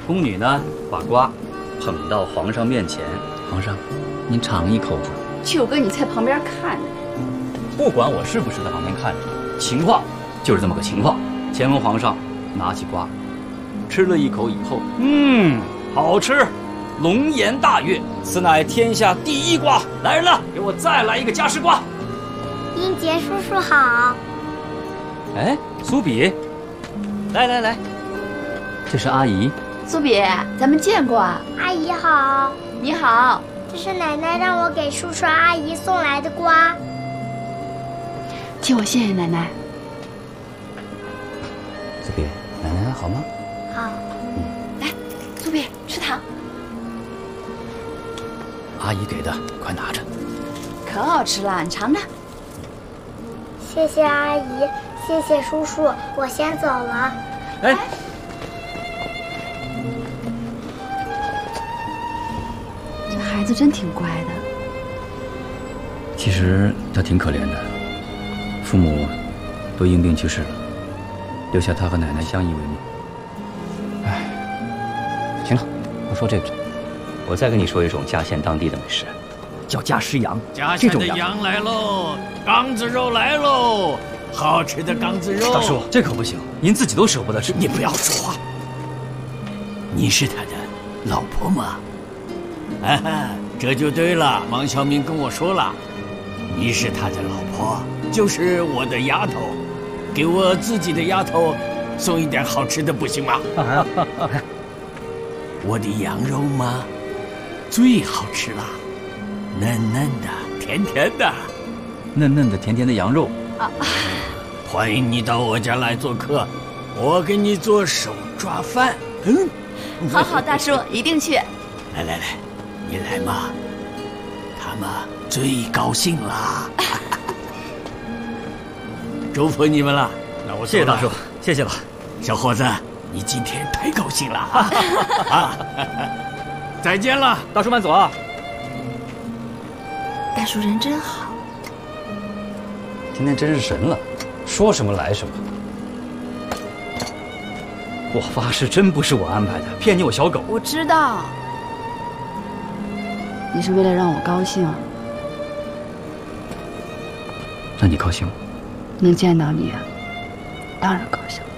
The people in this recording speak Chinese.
宫女呢，把瓜捧到皇上面前，皇上，您尝一口吧。 就跟你在旁边看着。 不管我是不是在旁边看着，情况就是这么个情况。前文皇上拿起瓜，吃了一口以后，好吃，龙颜大悦，此乃天下第一瓜。来人了，给我再来一个加湿瓜。 英杰叔叔好。 哎，苏比，来，这是阿姨。 苏比，咱们见过啊。 阿姨好。 你好。 这是奶奶让我给叔叔阿姨送来的瓜。 替我谢谢奶奶。 苏比，奶奶好吗？ 好。 来，苏比，吃糖。 阿姨给的，快拿着。 可好吃了，你尝尝。 谢谢阿姨，谢谢叔叔，我先走了。 哎， 这孩子真挺乖的。 其实他挺可怜的，父母都因病去世了，留下他和奶奶相依为命。哎，行了，不说这个，我再跟你说一种嘉县当地的美食，叫家湿羊。 嘉县的羊来喽，缸子肉来喽，好吃的缸子肉。 大叔，这可不行，您自己都舍不得吃。 你不要说话。你是他的老婆吗？哈哈，这就对了。王小明跟我说了，你是他的老婆，就是我的丫头。给我自己的丫头送一点好吃的不行吗？我的羊肉吗？最好吃了，嫩嫩的，甜甜的。 嫩嫩的、甜甜的羊肉。 欢迎你到我家来做客，我给你做手抓饭。 好，大叔，一定去。 来，你来嘛，他们最高兴了。祝福你们了，那我谢谢大叔，谢谢了。 小伙子，你今天太高兴了啊！再见了， 大叔慢走啊。 大叔人真好。 今天真是神了，说什么来什么。我发誓，真不是我安排的，骗你我小狗。 我知道，你是为了让我高兴。 那你高兴吗？ 能见到你，当然高兴。